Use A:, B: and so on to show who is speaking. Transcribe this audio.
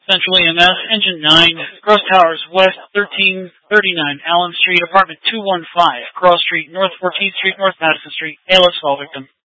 A: Central EMS, Engine 9, Gross Towers West, 1339 Allen Street, Apartment 215, Cross Street, North 14th Street, North Madison Street, ALS call victim.